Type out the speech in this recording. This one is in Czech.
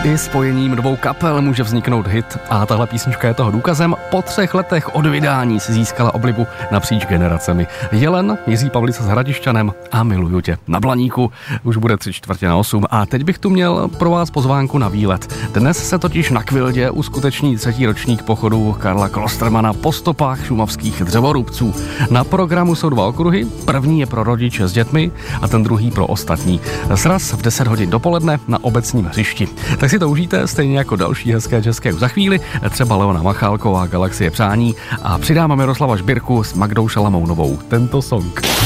I spojením dvou kapel může vzniknout hit a tahle písnička je toho důkazem. Po 3 letech od vydání si získala oblibu napříč generacemi. Jelen, Jiří Pavlica s Hradišťanem a Miluju tě na Blaníku. Už bude 7:45 a teď bych tu měl pro vás pozvánku na výlet. Dnes se totiž na Kvildě uskuteční 3. ročník pochodu Karla Klostermana po stopách šumavských dřevorubců. Na programu jsou 2 okruhy. První je pro rodiče s dětmi a ten druhý pro ostatní. Sraz v 10 hodin dopoledne na obecním hřišti. Tak si to užijte, stejně jako další hezké české za chvíli, třeba Leona Machálková, Galaxie přání a přidáme Miroslava Žbírku s Magdou Šalamounovou. Tento song.